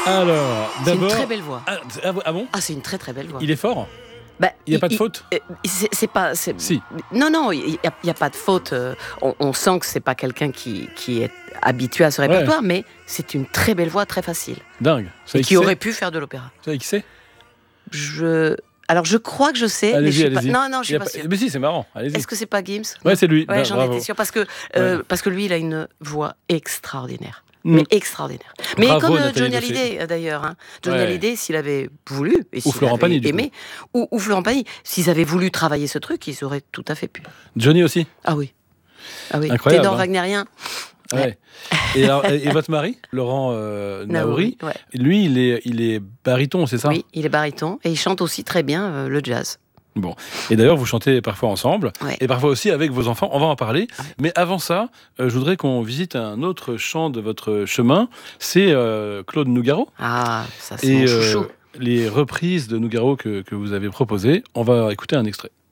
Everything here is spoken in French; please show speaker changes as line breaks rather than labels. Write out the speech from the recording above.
Alors,
C'est une
d'abord...
très belle voix.
Ah bon?
Ah, c'est une très très belle voix.
Il est fort?
Bah,
Il n'y a pas de faute?
C'est pas.
Si.
Non, il y a pas de faute. On sent que c'est pas quelqu'un qui est habitué à ce répertoire, mais c'est une très belle voix, très facile.
Dingue.
Et qui aurait pu faire de l'opéra.
Vous savez qui c'est?
Alors, je crois que je sais, mais je suis pas...
allez-y.
Non, je suis pas sûre.
Mais si, c'est marrant. Allez-y.
Est-ce que c'est pas Gims?
Ouais, c'est lui.
Ouais, j'en
Bravo.
étais sûre parce que lui, il a une voix extraordinaire.
Mm.
Mais extraordinaire. Mais
Bravo,
comme
Nathalie
Johnny
Dossé.
Hallyday d'ailleurs. Hein. Johnny
Ouais.
Hallyday, s'il avait voulu, et s'il
Florent
avait
Pagny, du
aimé, ou Florent Pagny, s'ils avaient voulu travailler ce truc, ils auraient tout à fait pu.
Johnny aussi?
Ah oui.
Incroyable,
Ténor
hein.
wagnérien.
Ouais. Et votre mari, Laurent Naouri,
ouais.
lui, il est baryton, c'est ça?
Oui, il est baryton et il chante aussi très bien le jazz.
Bon. Et d'ailleurs, vous chantez parfois ensemble,
Ouais.
et parfois aussi avec vos enfants. On va en parler.
Ouais.
Mais avant ça, je voudrais qu'on visite un autre chant de votre chemin. C'est Claude Nougaro.
Ah, ça c'est mon chouchou.
Les reprises de Nougaro que vous avez proposées. On va écouter un extrait.